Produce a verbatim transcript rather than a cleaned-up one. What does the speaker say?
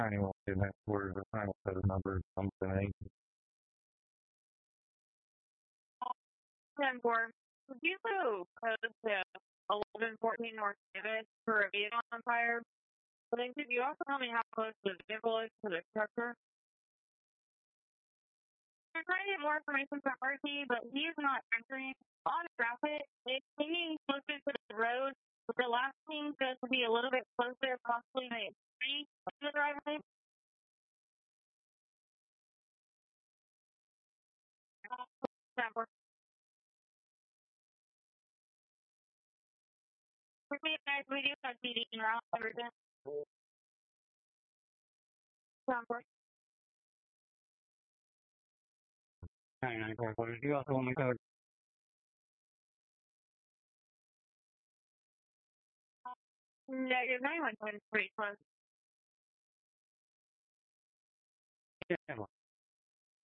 ninety-one, and that's where the final set of numbers comes in. ten four. Would you go code to eleven fourteen North Davis for a vehicle on fire? But then could you also tell me how close the vehicle is to the structure? I'm trying to get more information from R T, but he is not answering. On traffic, it's maybe closer to the road, but the last thing goes to be a little bit closer, possibly the tree to the driveway. For me, guys, we do have D D in route everything. ninety-nine, four, do you also want me to Negative nine one one is pretty close.